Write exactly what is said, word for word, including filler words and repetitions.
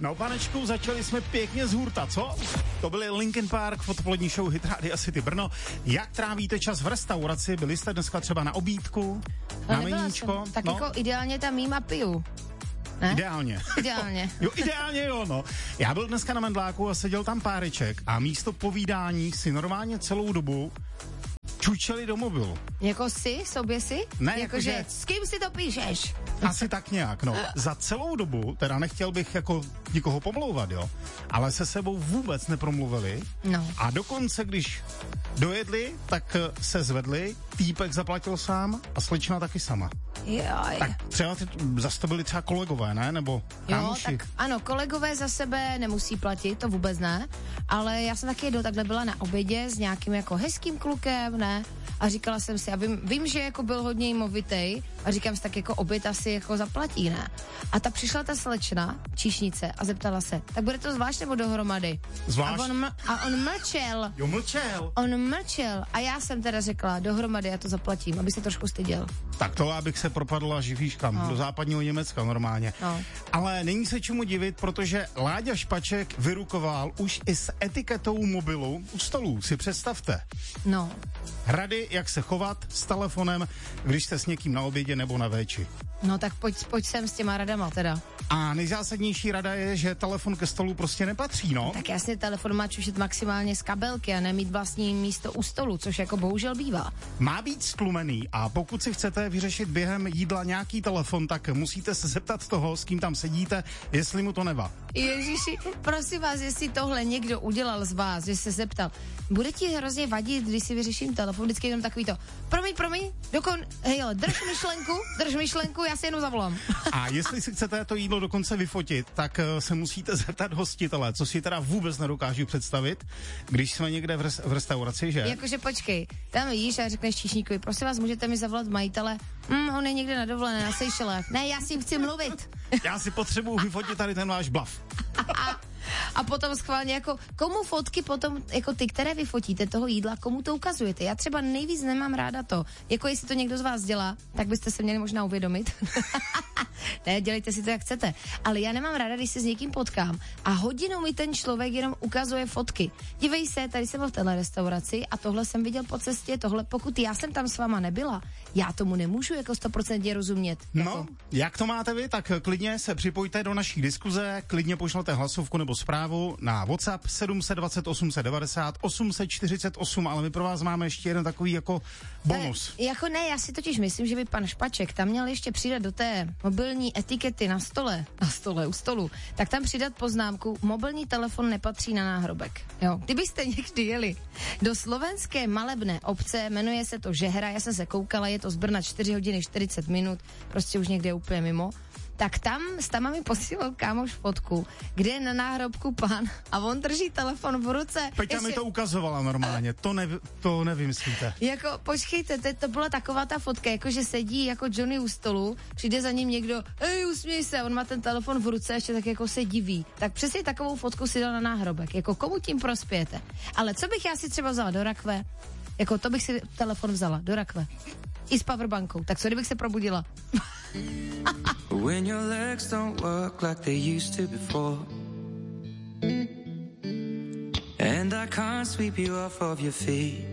No, panečku, začali jsme pěkně z hurta, co? To byly Linkin Park v odpolední show Hit Radio City Brno. Jak trávíte čas v restauraci? Byli jste dneska třeba na obídku? No, na meníčko? Tak no? jako ideálně tam mím a piju. Ne? Ideálně. Ideálně. jo, ideálně jo, no. Já byl dneska na Mendláku a seděl tam páreček a místo povídání si normálně celou dobu čučeli do mobilu. Jako si? Sobě si? Ne, jakože jakože... s kým si to píšeš? Asi tak nějak, no. Za celou dobu, teda nechtěl bych jako nikoho pomlouvat, jo, ale se sebou vůbec nepromluvili. No. A dokonce, když dojedli, tak se zvedli, týpek zaplatil sám a slečna taky sama. Joj. Tak třeba ty, zase to byli třeba kolegové, ne? Nebo kámoši. Jo, tak ano, kolegové za sebe nemusí platit, to vůbec ne, ale já jsem taky jednou takhle byla na obědě s nějakým jako hezkým klukem, ne? A říkala jsem si, a vím, vím, že jako byl hodně movitej a říkám si, tak jako oběd asi jako zaplatí, ne? A ta přišla ta slečna, číšnice, a zeptala se, tak bude to zvlášť nebo dohromady? Zvlášť. A on, a on mlčel. Jo, mlčel. On mlčel a já jsem teda řekla, dohromady já to zaplatím, aby se trošku styděl. Tak to, abych se propadla živýškam no. do západního Německa normálně. No. Ale není se čemu divit, protože Láďa Špaček vyrukoval už i s etiketou mobilu u stolů, si představte. No. Rady, jak se chovat s telefonem, když jste s někým na obědě nebo na véči. No tak pojď, pojď sem s těma radama teda. A nejzásadnější rada je, že telefon ke stolu prostě nepatří, no. Tak jasně, telefon má čušet maximálně z kabelky a nemít vlastní místo u stolu, což jako bohužel bývá. Má být stlumený a pokud si chcete vyřešit během jídla nějaký telefon, tak musíte se zeptat toho, s kým tam sedíte, jestli mu to nevá. Ježiši, prosím vás, jestli tohle někdo udělal z vás, že se zeptal, bude ti hrozně vadit, když si vyřeším telefon, vždycky jenom takový to, promiň, promiň, dokon, hej, ale drž myšlenku, drž myšlenku, já si jenom zavolám. A jestli si chcete to jídlo dokonce vyfotit, tak uh, se musíte zeptat hostitele, co si teda vůbec nedokážu představit, když jsme někde v, res- v restauraci, že? Jakože počkej, tam jíš a řekneš číšníkovi, prosím vás, můžete mi zavolat majitele, hm, on je někde na dovolené, na Seychelech. Ne, já si chci mluvit. Já si potřebuju vyfotit tady ten váš blav. A potom schválně jako, komu fotky potom, jako ty, které vyfotíte toho jídla, komu to ukazujete? Já třeba nejvíc nemám ráda to, jako jestli to někdo z vás dělá, tak byste se měli možná uvědomit. Ne, dělejte si to, jak chcete. Ale já nemám ráda, když se s někým potkám a hodinu mi ten člověk jenom ukazuje fotky. Dívej se, tady jsem byl v téhle restauraci a tohle jsem viděl po cestě, tohle, pokud já jsem tam s váma nebyla, já tomu nemůžu jako sto procent rozumět. No, jako. jak to máte vy, tak klidně se připojte do naší diskuze, klidně pošlete hlasovku nebo zprávu na WhatsApp sedm set dvacet osm set devadesát osm set čtyřicet osm, ale my pro vás máme ještě jeden takový jako bonus. Ne, jako ne, já si totiž myslím, že by pan Špaček tam měl ještě přidat do té mobilní etikety na stole, na stole, u stolu, tak tam přidat poznámku, mobilní telefon nepatří na náhrobek. Jo. Kdybyste někdy jeli do slovenské malebné obce, jmenuje se to Žehra, já jsem se koukala, je to z Brna čtyři hodiny čtyřicet minut, prostě už někde úplně mimo, tak tam, tam mi posílal kámoš fotku, kde je na náhrobku pán a on drží telefon v ruce. Peťa ještě... mi to ukazovala normálně, to, nev, to nevymyslíte. Jako, počkejte, to, to byla taková ta fotka, jako že sedí jako Johnny u stolu, přijde za ním někdo, ej, usměj se, on má ten telefon v ruce, ještě tak jako se diví. Tak přesně takovou fotku si dal na náhrobek, jako komu tím prospějete. Ale co bych já si třeba vzala do rakve, jako to bych si telefon vzala do rakve. I s powerbankou, tak co kdybych se probudila? When your legs don't work like they used to before, and I can't sweep you off of your feet,